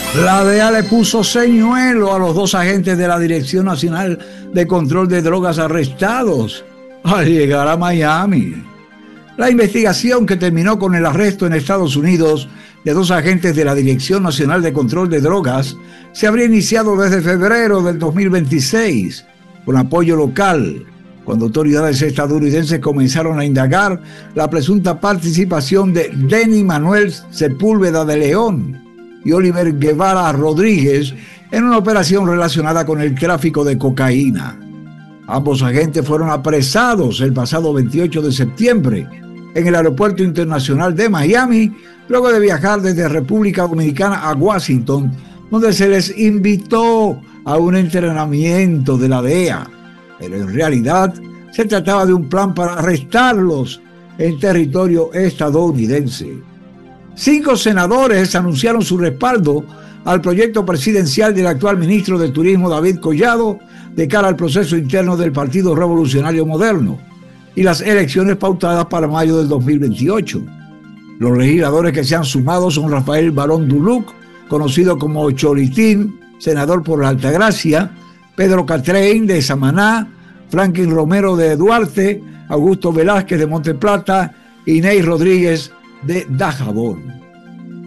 La DEA le puso señuelo a los dos agentes de la Dirección Nacional de Control de Drogas arrestados al llegar a Miami. La investigación, que terminó con el arresto en Estados Unidos de dos agentes de la Dirección Nacional de Control de Drogas, se habría iniciado desde febrero del 2026, con apoyo local, cuando autoridades estadounidenses comenzaron a indagar la presunta participación de Denny Manuel Sepúlveda de León y Oliver Guevara Rodríguez en una operación relacionada con el tráfico de cocaína. Ambos agentes fueron apresados el pasado 28 de septiembre en el Aeropuerto Internacional de Miami, luego de viajar desde República Dominicana a Washington, donde se les invitó a un entrenamiento de la DEA. Pero en realidad se trataba de un plan para arrestarlos en territorio estadounidense. 5 senadores anunciaron su respaldo al proyecto presidencial del actual ministro de Turismo, David Collado, de cara al proceso interno del Partido Revolucionario Moderno y las elecciones pautadas para mayo del 2028. Los legisladores que se han sumado son Rafael Barón Duluc, conocido como Cholitín, senador por la Altagracia, Pedro Catrein de Samaná, Franklin Romero de Duarte, Augusto Velázquez de Monteplata y Ney Rodríguez de Dajabón.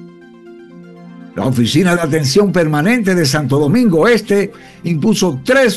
La Oficina de Atención Permanente de Santo Domingo Este impuso 3